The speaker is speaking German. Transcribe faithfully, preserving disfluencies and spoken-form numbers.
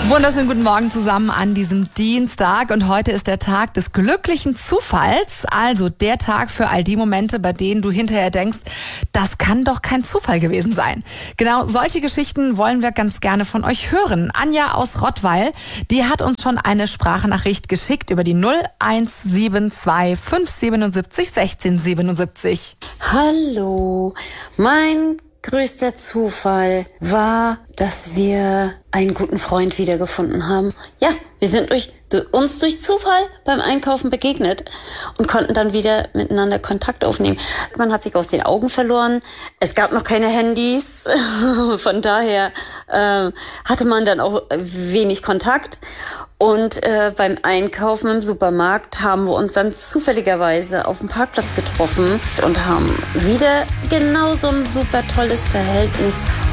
Wunderschönen guten Morgen zusammen an diesem Dienstag und heute ist der Tag des glücklichen Zufalls, also der Tag für all die Momente, bei denen du hinterher denkst, das kann doch kein Zufall gewesen sein. Genau solche Geschichten wollen wir ganz gerne von euch hören. Anja aus Rottweil, die hat uns schon eine Sprachnachricht geschickt über die null eins sieben zwei fünf sieben sieben sechs sechs sieben sieben. Hallo, mein größter Zufall war, dass wir einen guten Freund wiedergefunden haben. Ja, wir sind durch, durch uns durch Zufall beim Einkaufen begegnet und konnten dann wieder miteinander Kontakt aufnehmen. Man hat sich aus den Augen verloren. Es gab noch keine Handys. Von daher äh, hatte man dann auch wenig Kontakt. Und äh, beim Einkaufen im Supermarkt haben wir uns dann zufälligerweise auf dem Parkplatz getroffen und haben wieder genau so ein super tolles Verhältnis